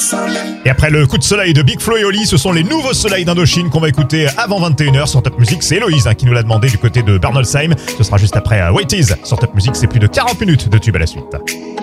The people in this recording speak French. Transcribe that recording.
Et après le coup de soleil de Big Flo et Oli, ce sont les nouveaux soleils d'Indochine qu'on va écouter avant 21h sur Top Music. C'est Héloïse qui nous l'a demandé du côté de Bernolsheim. Ce sera juste après Wait Is sur Top Music. C'est plus de 40 minutes de tube à la suite.